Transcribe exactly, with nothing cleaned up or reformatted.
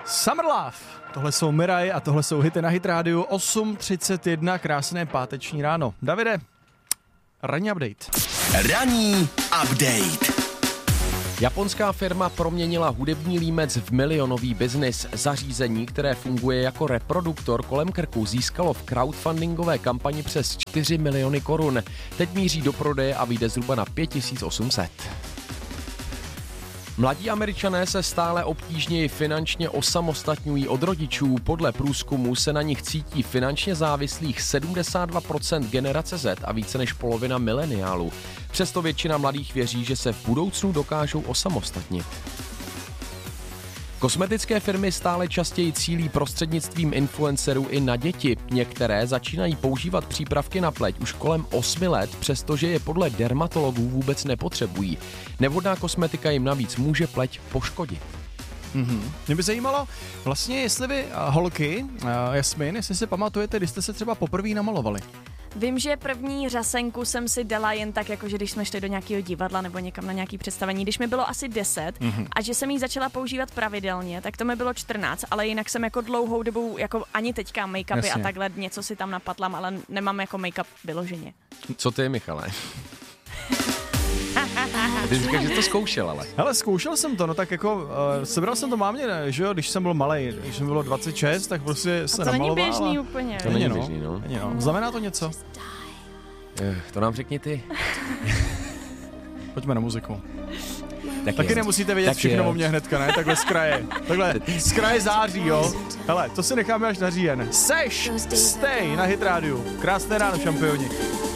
Summer Love. Tohle jsou Mirai a tohle jsou hity na Hit rádiu. osm třicet jedna, krásné páteční ráno. Davide, ranní update. Ranní update. Japonská firma proměnila hudební límec v milionový biznis. Zařízení, které funguje jako reproduktor kolem krku, získalo v crowdfundingové kampani přes čtyři miliony korun. Teď míří do prodeje a vyjde zhruba na pět tisíc osm set. Mladí Američané se stále obtížněji finančně osamostatňují od rodičů. Podle průzkumu se na nich cítí finančně závislých sedmdesát dva procent generace Z a více než polovina mileniálů. Přesto většina mladých věří, že se v budoucnu dokážou osamostatnit. Kosmetické firmy stále častěji cílí prostřednictvím influencerů i na děti. Některé začínají používat přípravky na pleť už kolem osmi let, přestože je podle dermatologů vůbec nepotřebují. Nevhodná kosmetika jim navíc může pleť poškodit. Mm-hmm. Mě by zajímalo vlastně, jestli vy holky, Jasmin, jestli si pamatujete, když jste se třeba poprvé namalovali. Vím, že první řasenku jsem si dala jen tak, jakože když jsme šli do nějakého divadla nebo někam na nějaký představení, když mi bylo asi deset mm-hmm. a že jsem ji začala používat pravidelně, tak to mi bylo čtrnáct, ale jinak jsem jako dlouhou dobu, jako ani teďka make-upy Jasně. a takhle něco si tam napadlam, ale nemám jako make-up vyloženě. Co ty, Michale? Ty říkáš, že to zkoušel, ale. Hele, zkoušel jsem to, no tak jako, uh, sebral jsem to mámě, ne, že jo, když jsem byl malej, když jsem bylo dvacet šest, tak prostě se namaloval. To není běžný úplně. To není běžný, no. Není, no. Znamená to něco? Ech, to nám řekni ty. Pojďme na muziku. Tak Taky je. nemusíte vědět tak všechno je. o mě hnedka, ne? Takhle z kraje. Takhle z kraje září, jo? Hele, to si necháme až na říjen. Seš, stay na Hit rádiu. Krásné ráno, šampioni.